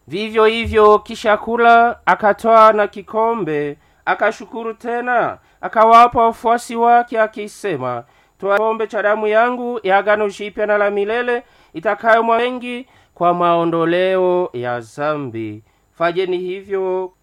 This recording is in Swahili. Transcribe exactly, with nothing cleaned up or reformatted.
Vivyo hivyo kisha kula, akatoa na kikombe, akashukuru tena, akawapa wafuasi wake akisema, "Toa kikombe cha damu yangu ya agano jipya na la milele, itakayomwagwa wengi kwa maondoleo ya dhambi. Fanyeni hivyo